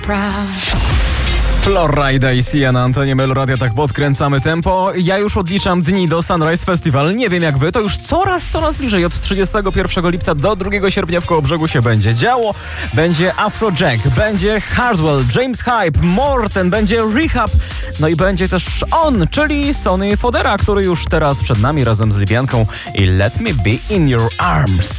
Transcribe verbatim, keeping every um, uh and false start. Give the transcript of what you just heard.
Florida i Sia na antenie Meloradia, tak podkręcamy tempo. Ja już odliczam dni do Sunrise Festival. Nie wiem jak wy, to już coraz, coraz bliżej. Od trzydziestego pierwszego lipca do drugiego sierpnia w Kołobrzegu się będzie działo. Będzie Afrojack, będzie Hardwell, James Hype, Morten, będzie Rehab. No i będzie też on, czyli Sonny Fodera, który już teraz przed nami razem z Libianką i Let Me Be In Your Arms.